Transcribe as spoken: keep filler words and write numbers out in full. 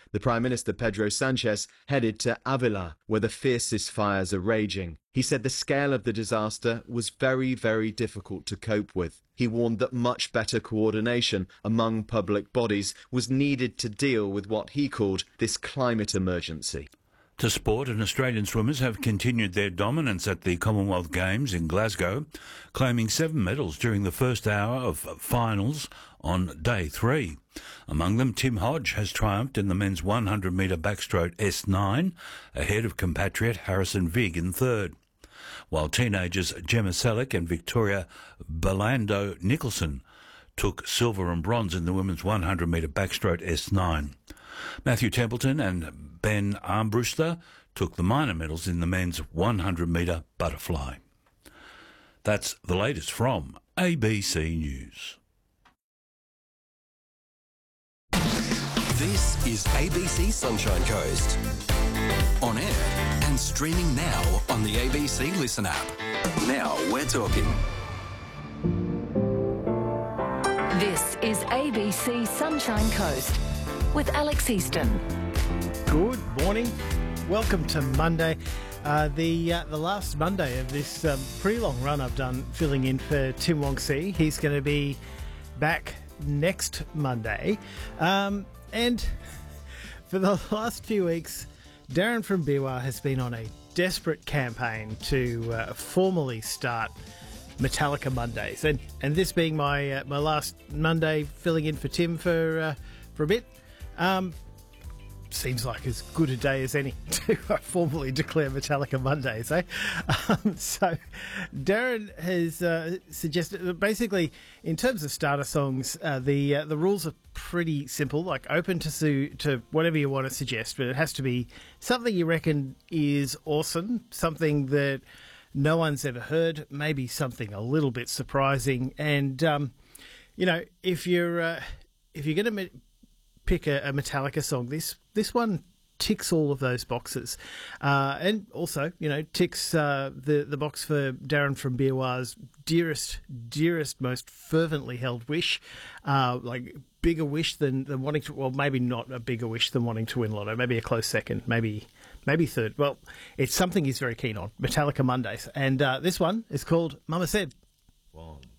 The Prime Minister, Pedro Sanchez, headed to Avila, where the fiercest fires are raging. He said the scale of the disaster was very, very difficult to cope with. He warned that much better coordination among public bodies was needed to deal with what he called this climate emergency. To sport, and Australian swimmers have continued their dominance at the Commonwealth Games in Glasgow, claiming seven medals during the first hour of finals on day three. Among them, Tim Hodge has triumphed in the men's one hundred metre backstroke S nine, ahead of compatriot Harrison Vig in third, while teenagers Gemma Selleck and Victoria Belando Nicholson took silver and bronze in the women's one hundred metre backstroke S nine. Matthew Templeton and Ben Armbruster took the minor medals in the men's one hundred metre butterfly. That's the latest from A B C News. This is A B C Sunshine Coast. On air and streaming now on the A B C Listen app. Now we're talking. This is A B C Sunshine Coast with Alex Easton. Good morning. Welcome to Monday. Uh, the uh, the last Monday of this um, pretty long run I've done filling in for Tim Wong See. He's going to be back next Monday. Um, and for the last few weeks, Darren from Biwa has been on a desperate campaign to uh, formally start Metallica Mondays. And and this being my uh, my last Monday filling in for Tim for uh, for a bit. Um, seems like as good a day as any to formally declare Metallica Mondays, eh? Um, so, Darren has uh, suggested that basically, in terms of starter songs, uh, the uh, the rules are pretty simple, like open to su- to whatever you want to suggest, but it has to be something you reckon is awesome, something that no one's ever heard, maybe something a little bit surprising, and um, you know, if you're uh, if you're going to me- pick a, a Metallica song, this this one ticks all of those boxes, uh, and also, you know, ticks uh, the the box for Darren from Biwa's dearest, dearest, most fervently held wish, uh, like bigger wish than, than wanting to. Well, maybe not a bigger wish than wanting to win Lotto. Maybe a close second. Maybe maybe third. Well, it's something he's very keen on. Metallica Mondays, and uh, this one is called Mama Said. One,